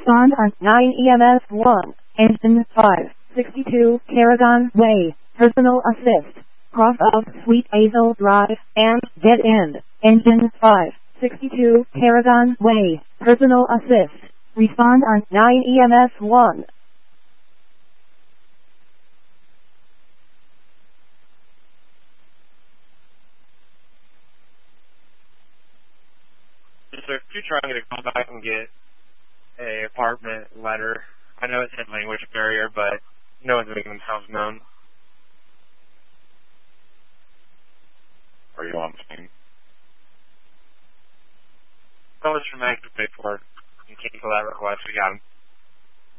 Respond on 9 EMS 1. Engine 562 Paragon Way. Personal assist. Cross of Sweet Hazel Drive and dead end. Engine 562 Paragon Way. Personal assist. Respond on 9 EMS 1. So if you're trying to call back and get a apartment letter, I know it said language barrier, but no one's making themselves known. Are you on the scene? Call us from active paperwork and cancel that request. We got 'em.